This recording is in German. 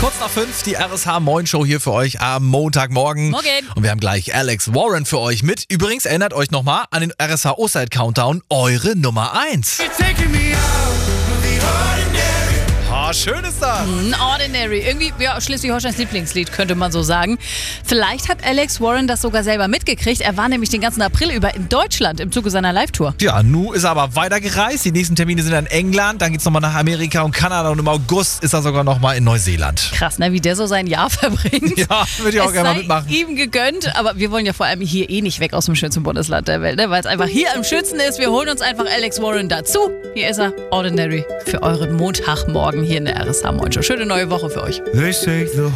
Kurz nach 5, die RSH Moin Show hier für euch am Montagmorgen. Morgen. Und wir haben gleich Alex Warren für euch mit. Übrigens, erinnert euch nochmal an den RSH Oside Countdown, eure Nummer 1. Oh, schön ist das. Ordinary. Irgendwie, ja, Schleswig-Holsteins Lieblingslied, könnte man so sagen. Vielleicht hat Alex Warren das sogar selber mitgekriegt. Er war nämlich den ganzen April über in Deutschland im Zuge seiner Live-Tour. Ja, nun ist er aber weitergereist. Die nächsten Termine sind in England, dann geht's nochmal nach Amerika und Kanada und im August ist er sogar nochmal in Neuseeland. Krass, ne, wie der so sein Jahr verbringt. Ja, würde ich auch gerne mal mitmachen. Ihm gegönnt, aber wir wollen ja vor allem hier nicht weg aus dem schönsten Bundesland der Welt, ne? Weil es einfach hier am schönsten ist. Wir holen uns einfach Alex Warren dazu. Hier ist er, Ordinary, für euren Montagmorgen hier in der RSH Moin Show. Schöne neue Woche für euch.